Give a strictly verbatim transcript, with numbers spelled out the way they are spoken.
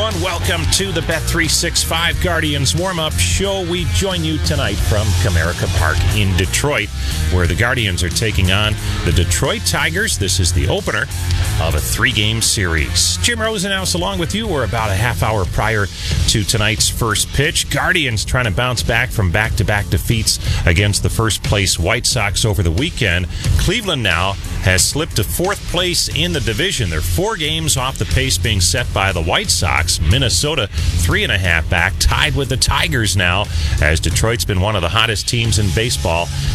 everyone. Welcome to the Bet three sixty-five Guardians warm-up show. We join you tonight from Comerica Park in Detroit, where the Guardians are taking on the Detroit Tigers. This is the opener of a three-game series. Jim Rosenhaus along with you. We're about a half hour prior to tonight's first pitch. Guardians trying to bounce back from back-to-back defeats against the first-place White Sox over the weekend. Cleveland now has slipped to fourth place in the division. They're four games off the pace being set by the White Sox. Minnesota, three and a half back, tied with the Tigers now, as Detroit's been one of the hottest teams in baseball